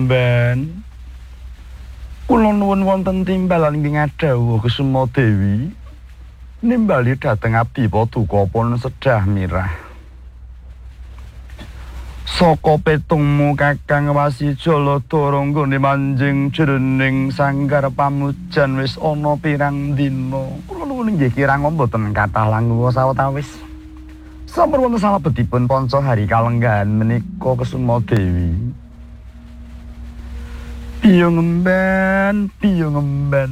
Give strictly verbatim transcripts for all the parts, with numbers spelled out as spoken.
ngemben. Kula nuwun wonten timbalan ing ngadhawuh Kusuma Dewi. Nimbali dhateng abdi paduka pun sedah mirah. Saka petungmu Kakang Wasi Jaladara nggone manjing jroning sanggar pamujan wis ana pirang dina. Kula nuwun inggih kirang mboten kathah langkung sawetawis. Sampun wonten salebetipun panca hari kalenggahan menika Kusuma Dewi. Piye ngemben, piye ngemben.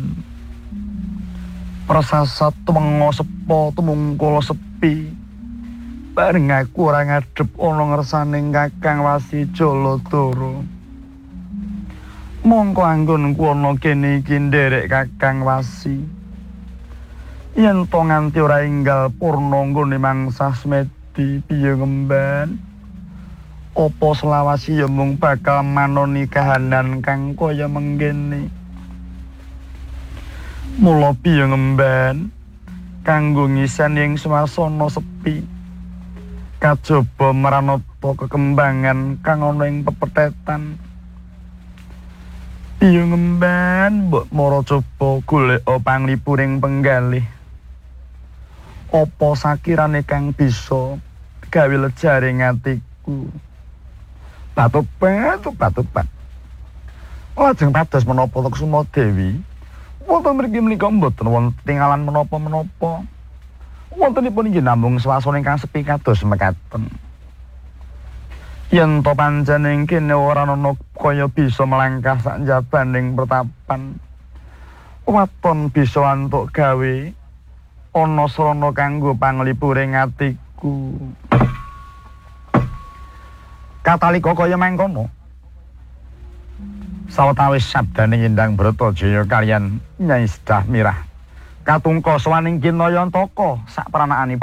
Prasasat tumenga sepa tumungkul sepi. Bareng aku ora ngadhep ana ngersaning Kakang Wasi Jaladara. Mongko anggonku ana kene iki nderek Kakang Wasi. Yen to nganti ora enggal purna nggone mangsa smedi piye ngemben. Apa selawasi ya mung bakal manoni kahanan kang kaya menggene. Mula piye ngemben kanggo ngisan ing swasana sepi. Kajaba maranata kekembangan kang ana ing pepetetan. Piye ngemben mbok mara coba golek panglipuring penggalih. Apa sakirane kang bisa gawe lejaring atiku. Batupat, batupat. Lajeng pados menapa Kusuma Dewi? Wonten mriki menika mboten wonten tinggalan menapa-menapa. Wontenipun inggih namung swasana ingkang sepi kados mekaten. Yen to pancen ing kene ora ana kaya bisa melangkah sak njabaning pertapan. Waton bisa antuk gawe ana srana kanggo panglipuring atiku. Katalika kaya mangkono. Sawetawis sabdane Yendang Bratajaya kaliyan Nyai Sedah Mirah. Katungka sawaning Kinayantaka sak pranakaning